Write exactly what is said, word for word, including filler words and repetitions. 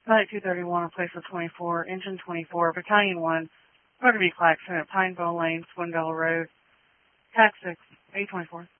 Flight two thirty-one, replacement twenty-four, engine twenty-four, Battalion one, Motor V. Claxton at Pineville Lane, Swindell Road, Tax six, A twenty-four.